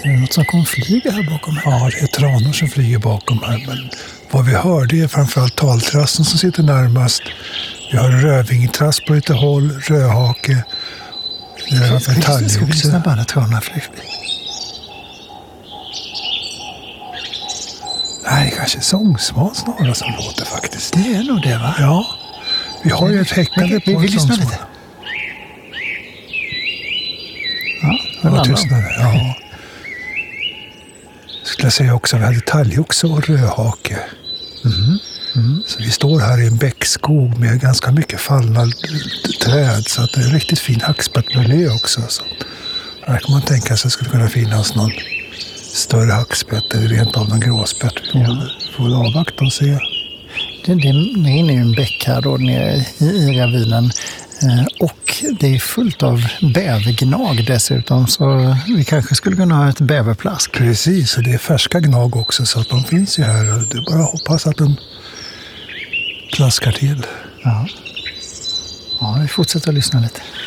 Är det något som kommer flyga här bakom här? Ja, det är tranor som flyger bakom här. Men vad vi hör, det är framförallt taltrassen som sitter närmast. Vi har rödvingetrass på lite håll, rödhake, talgoxe. Ska vi lyssna på alla tranorna flyger förbi? Nej, kanske sångsvan snarare som låter faktiskt. Det är nog det, va? Ja, vi har ju ett häckande på vi lyssnar sångsvan. lite. Ja, Det var landar tystnade. Ja. Skulle jag säga också att vi hade talgoxe och rödhake. Så vi står här i en bäckskog med ganska mycket fallna träd. Så att det är en riktigt fin hackspettmiljö också. Så här kan man tänka sig att det skulle kunna finnas någon större hackspett eller rent av någon gråspett. Vi får väl avvakta och se. Det är inne i en bäck här då nere i ravinen. Och det är fullt av bävergnag dessutom, så vi kanske skulle kunna ha ett bäverplask. Precis, och det är färska gnag också, så att de finns ju här. Det är bara att hoppas att de plaskar till. Ja, vi fortsätter att lyssna lite.